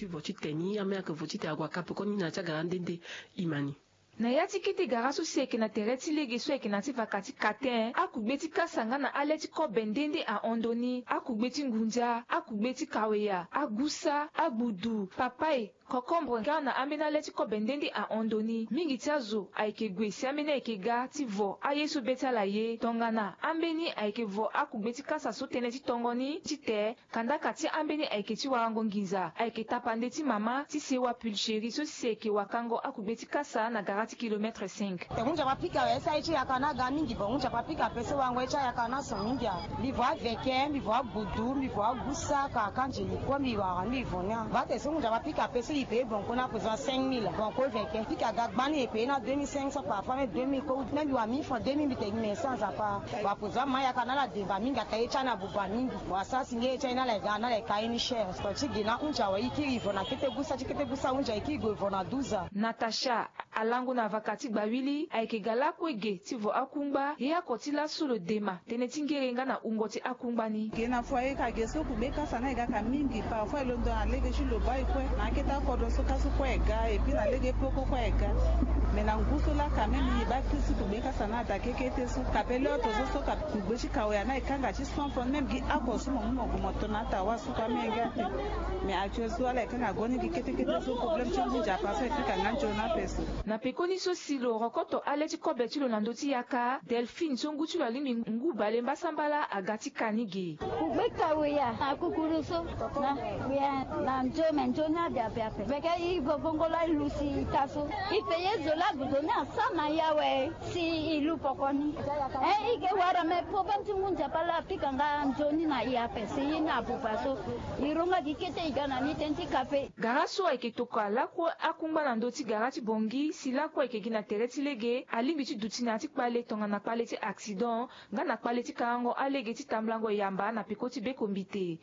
tu voci teni amea que voci te agua capo koni na cha garandende imani na yati kiti garasu seke na tereti lege so eke na ti vakati katen akugbeti kasanga na aleti ko bendende a ondoni akugbeti ngunja akugbeti kaweya agusa agbudu papai kokombre nga na amena leti ko bendende a ondoni mingi ti azo ayeke gwe si amena eke ga ti vo aye so beti ala ye tongana ambeni ayeke vo akugbeti kasa so tënë ti tongoni ti te kandaka ti ambeni ayeke ti warango nginza ayeke tapande ti mama ti sewa pulchéri so si eke wakango akugbeti kasa na gara ti kilometre 5 unja papika wesa ichi yakana ga mingi vo unja papika pese wangu icha yakana so mingi mi vo aveke mi vo agbudu mi vo agusa ka kanje ko mi wa mi vo nya va te so unja papika pese ipe bon ko na ko 5000 bon ko veke pika ga gbani ipe na 2500 par fois 2000 ko na mi wa mi fo 2000 mi te mi sans apa va poza ma yakana la de ba minga ka icha na buba mingi wa sasi nge icha na la ga na la kai ni share so chi gina unja wa ikiri vo na kete gusa unja ikiri go vo na 12 Natasha alango na vakati gbawili ayeke gala kwege ti vo akungba ye akoti la solo dema tene ti ngerenga na ungo ti akungba ni ge na foye ka ge so kugbe kasa na ega ka mingi parfois elondo na lege ti lo ba ikue na keta kodo so kaso ko ega e pi na lege poko ko ega me na nguso la ka memi ye ba krisi kugbe kasa na ata keke te so ka pe lo to so ka kugbe ti kawe na ikanga ti son fon mem gi ako so mo mo to na ta wa so ka menga te me actuel so ala ikanga goni gi kete so problem ti nja pa so ifika nganjo na peso na pekoni so silo rokoto ale ti kobe ti lo na ndö ti yaka Delphine so ngu ti lo alingbi ngu bale mbasambala aga ti kani ge kugbe kaweya na kukuru so na wia na njo me njo na apiape veke i vovongola lusi taso ipe ye zola budo na sana yawe si ilu pokoni ike wara me problem ti ngunja pala pikanga njoni na iape si na bupaso ironga dikete igana ni tenti kafe gara so ayeke toko alako akungba na ndö ti gara ti bongi si lako ayeke gi na tere ti lege alingbi ti duti na ti kpale tongana kpale ti accident nga na kpale ti karango alege ti tamblango yamba na peko ti bekombi te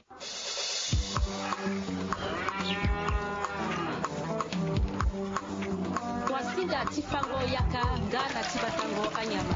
wasinda ti fango yaka nga na ti batango anyama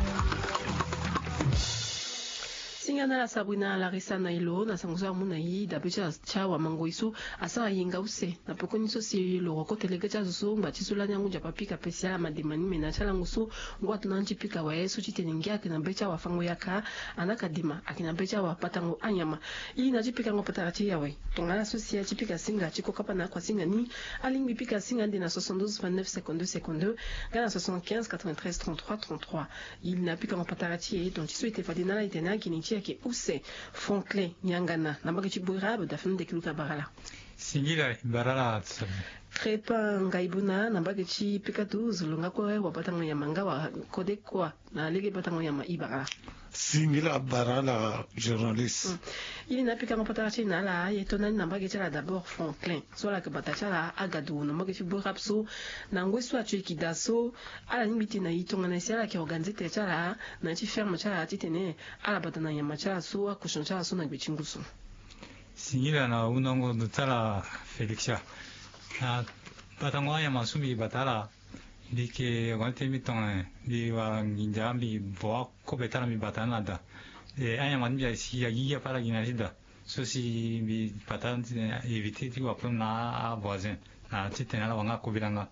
singana la Sabrina Larissa Nailo na sanguza muna yi da becha cha wa mango isu asa yinga use na pokoni so si lo ko telege cha so ngba chi sula nyangu ja papika pesia mademani mena cha langu so ngwa tunanchi pika wa yesu chi teningia kina becha wa fango yaka anaka dima akina becha wa patango anyama yi na jipika ngo patara chi yawe tongana so si jipika singa chi ko kapa na kwa singa ni alingi pika singa ndina 72 29 52 gana 75 93 33 33 il na pika ngo patara chi donc chi so ite fadina la itena kini ke use Franklin Nyangana na mbaki chiburab da fende kiluka barala singila barala Crepa ngaibuna na mbaki chi pikatuz lunga ko wa patanga ya manga wa kodekwa na lege patanga ya maibara singila barala journaliste ili na pika ngopata chi na la yetona na mbaki chala d'abord Franklin so la ke batachala agadu na mbaki chiburab so na ngwesu achu kidaso ala nimbiti na itonga na siala ke organizete chala na chi ferme chala titene ala batana ya machala so akushon chala so na gbichinguso singila na unongo dutala Felixia na batango ya masumi batala dike wante mitong di wa nginja mi bo ko betala mi batana da e aya man mi si ya giga para ginasida so si mi batana evite ti wa na voisin na titena la wanga ko bilanga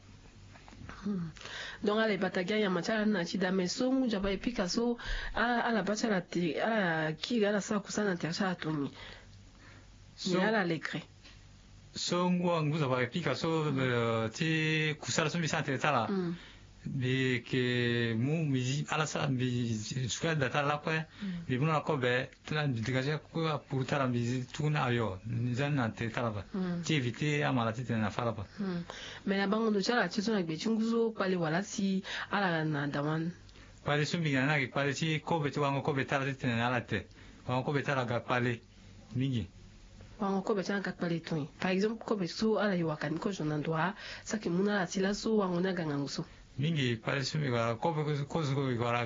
donc ala bataga ya machala na chida meso mu jaba epika so ala bachala ti ala ki ala sa kusana tercha toni so ala lekre so nguza ba epika so ti kusala so mi sa tala bi ke mu mi ala sa bi suka data la kwa bi buna ko be tlan digaje ko purtara bi tuna ayo zanna te tala ba ti evite amala ti na fala ba mais la bango do chala ti so na gbe chunguzo pale wala si ala na dawan pale so mi na ki pale ti ko be ti wango ko be tala ti na ala te wango ko be tala ga pale mingi wango ko be tala ga pale tui par exemple ko be so ala yi wakani ko jona ndwa saki muna la tila so wango na ganga nguso mingi pale so mi ga ko be ko so ko